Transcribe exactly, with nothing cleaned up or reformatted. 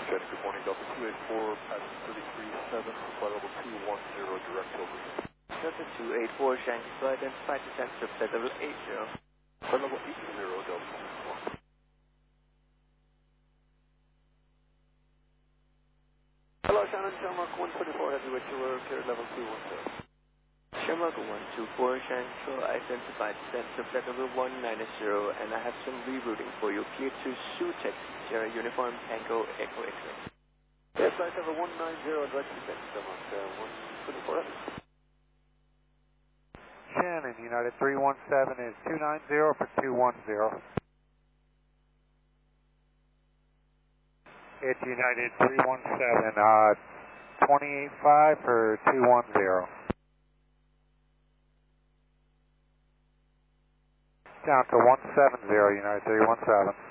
Shed, good morning, Delta two eight four, passing thirty-three seven, flight level two one zero, direct over. Delta two eight four, Shanghai flight, identify descent to flight level eight zero. Flight level eight zero, Delta two eight four. Hello, Shannon, Shamrock one twenty-four, heavyweight tour, clear level two one zero. Shamrock one two four, Shanghai, identify descent to flight level one nine zero, and I have some rerouting for you. Clear to Sioux, Texas, Sierra Uniform, Tango, Echo X-ray. Yes, flight level one nine zero, direct descent, Shamrock uh, one twenty-four, heavy. Shannon, United three one seven is two nine zero for two one zero. It's United three one seven, uh, twenty-eight five for two one zero. Down to one seven zero, United three one seven.